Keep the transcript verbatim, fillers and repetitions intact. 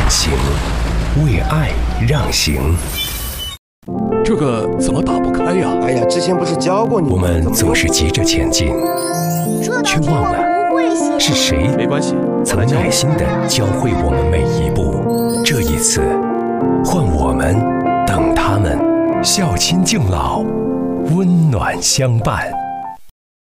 行，为爱让行。 这个怎么打不开呀？ 哎呀，之前不是教过你？ 我们总是急着前进，却忘了是谁没关系， 曾耐心地教会我们每一步。这一次，换我们等他们，孝亲敬老，温暖相伴。